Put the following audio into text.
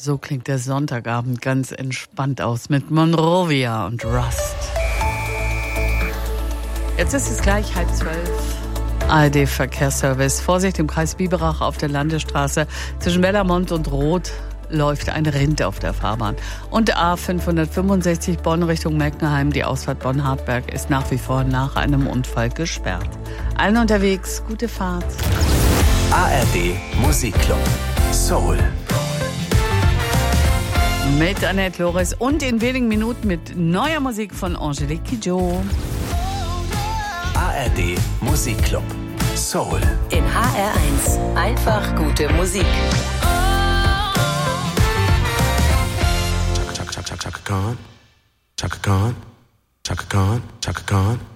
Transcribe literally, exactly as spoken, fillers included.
So klingt der Sonntagabend ganz entspannt aus mit Monrovia und Rust. Jetzt ist es gleich halb zwölf. A R D-Verkehrsservice. Vorsicht im Kreis Biberach auf der Landesstraße. Zwischen Bellermont und Roth läuft ein Rind auf der Fahrbahn. Und A fünfhundertfünfundsechzig Bonn Richtung Meckenheim. Die Ausfahrt Bonn-Hartberg ist nach wie vor nach einem Unfall gesperrt. Allen unterwegs, gute Fahrt. A R D Musikclub Soul. Mit Annette Loris und in wenigen Minuten mit neuer Musik von Angelique Kidjo. A R D Musikclub Soul. In H R eins. Einfach gute Musik. Chaka Chaka Chaka Chaka Khan. Chaka Khan. Chaka Khan. Chaka Khan.